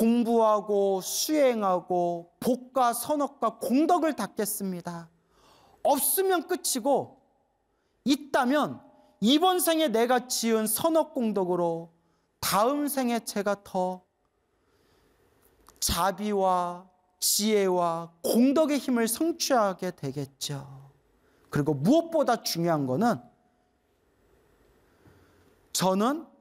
공부하고 수행하고 복과 선업과 공덕을 닦겠습니다. 없으면 끝이고, 있다면 이번 생에 내가 지은 선업 공덕으로 다음 생에 제가 더 자비와 지혜와 공덕의 힘을 성취하게 되겠죠. 그리고 무엇보다 중요한 거는 저는